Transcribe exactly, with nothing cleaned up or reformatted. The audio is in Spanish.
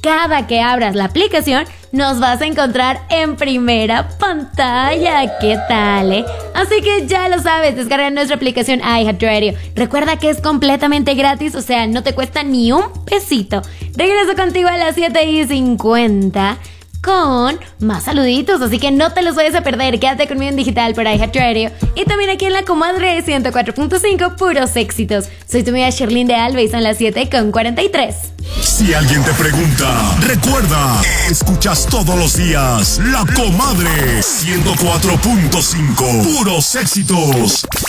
cada que abras la aplicación nos vas a encontrar en primera pantalla. ¿Qué tal, eh? Así que ya lo sabes, descarga nuestra aplicación iHeartRadio. Recuerda que es completamente gratis, o sea, no te cuesta ni un pesito. Regreso contigo a las siete y cincuenta con más saluditos, así que no te los vayas a perder. Quédate conmigo en digital por iHeartRadio y también aquí en La Comadre ciento cuatro punto cinco, puros éxitos. Soy tu amiga Sherlyn de Alba y son las siete con cuarenta y tres. Si alguien te pregunta, recuerda, escuchas todos los días La Comadre ciento cuatro punto cinco, puros éxitos.